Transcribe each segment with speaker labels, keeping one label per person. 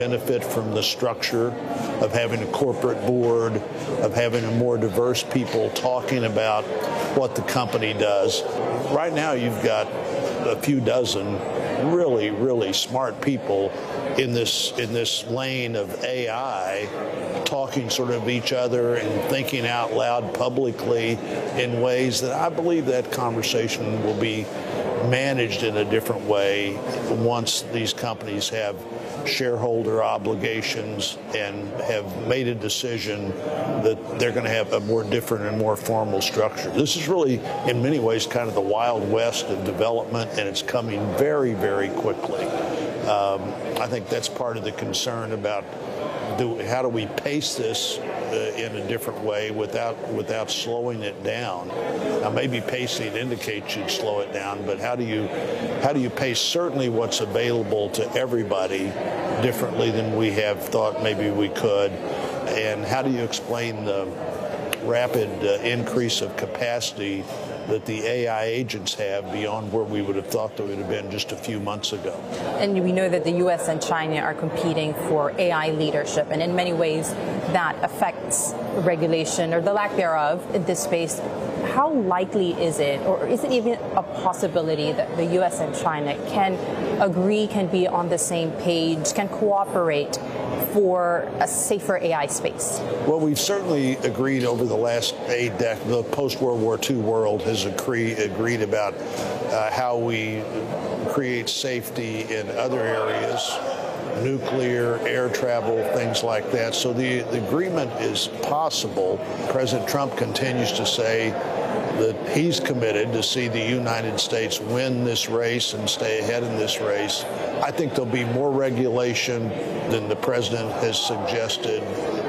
Speaker 1: benefit from the structure of having a corporate board, of having a more diverse people talking about what the company does. Right now, you've got a few dozen really, really smart people in this lane of AI talking sort of each other and thinking out loud publicly in ways that I believe that conversation will be managed in a different way once these companies have shareholder obligations and have made a decision that they're going to have a more different and more formal structure. This is really, in many ways, kind of the Wild West of development, and it's coming very, very quickly. I think that's part of the concern about how do we pace this in a different way without slowing it down. Now, maybe pacing indicates you'd slow it down, but how do you pace certainly what's available to everybody differently than we have thought maybe we could, and how do you explain the rapid increase of capacity that the AI agents have beyond where we would have thought they would have been just a few months ago.
Speaker 2: And we know that the U.S. and China are competing for AI leadership, and in many ways that affects regulation or the lack thereof in this space. How likely is it, or is it even a possibility that the U.S. and China can agree, can be on the same page, can cooperate for a safer AI space?
Speaker 1: Well, we've certainly agreed over the last the post-World War II world has agreed about how we create safety in other areas, nuclear, air travel, things like that. So the agreement is possible. President Trump continues to say that he's committed to see the United States win this race and stay ahead in this race. I think there'll be more regulation than the president has suggested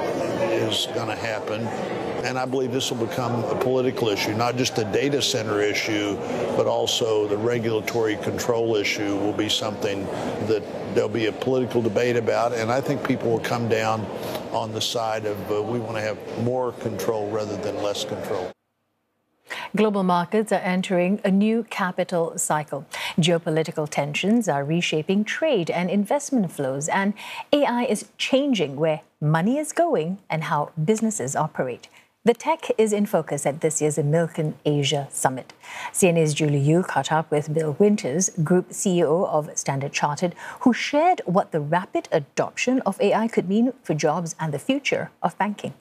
Speaker 1: is going to happen. And I believe this will become a political issue, not just a data center issue, but also the regulatory control issue will be something that there'll be a political debate about. And I think people will come down on the side of we want to have more control rather than less control.
Speaker 3: Global markets are entering a new capital cycle. Geopolitical tensions are reshaping trade and investment flows, and AI is changing where money is going and how businesses operate. The tech is in focus at this year's Milken Asia Summit. CNA's Julie Yu caught up with Bill Winters, Group CEO of Standard Chartered, who shared what the rapid adoption of AI could mean for jobs and the future of banking.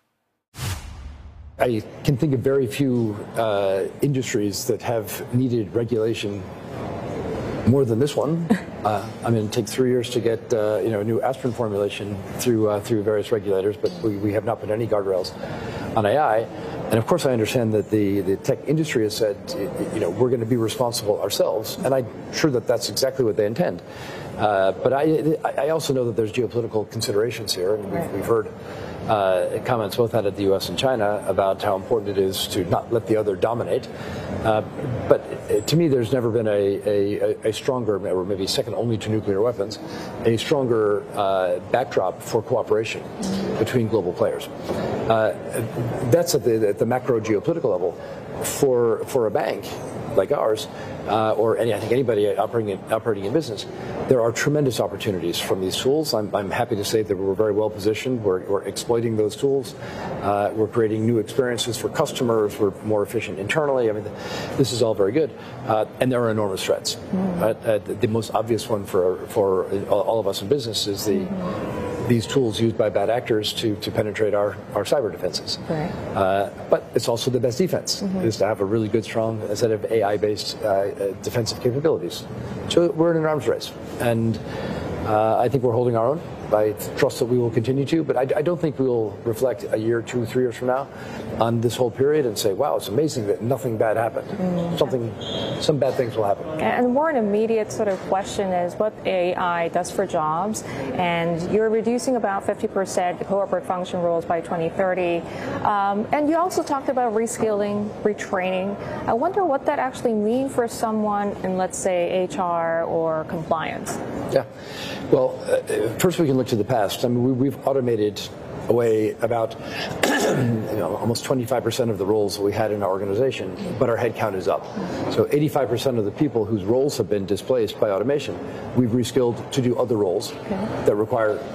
Speaker 4: I can think of very few industries that have needed regulation more than this one. I mean, it takes 3 years to get a new aspirin formulation through various regulators, but we have not put any guardrails on AI. And of course, I understand that the tech industry has said, we're going to be responsible ourselves, and I'm sure that that's exactly what they intend. But I also know that there's geopolitical considerations here, and we've heard comments both out of the U.S. and China about how important it is to not let the other dominate. But to me, there's never been a stronger, or maybe second only to nuclear weapons, a stronger backdrop for cooperation between global players. That's at the macro geopolitical level. For a bank like ours, or I think anybody operating in business, there are tremendous opportunities from these tools. I'm happy to say that we're very well positioned. We're exploiting those tools. We're creating new experiences for customers. We're more efficient internally. I mean, this is all very good, and there are enormous threats. The most obvious one for all of us in business is these tools used by bad actors to penetrate our cyber defenses. Right. But it's also the best defense, is to have a really good, strong set of AI-based defensive capabilities. So we're in an arms race, and I think we're holding our own. I trust that we will continue to, but I don't think we will reflect a year, 2, 3 years from now on this whole period and say, wow, it's amazing that nothing bad happened. Some bad things will happen.
Speaker 5: And more an immediate sort of question is what AI does for jobs, and you're reducing about 50% corporate function roles by 2030. And you also talked about reskilling, retraining. I wonder what that actually means for someone in, let's say, HR or compliance.
Speaker 4: Yeah. Well, first we can look to the past. I mean, we've automated away about almost 25% of the roles we had in our organization, but our headcount is up. So 85% of the people whose roles have been displaced by automation, we've reskilled to do other roles that require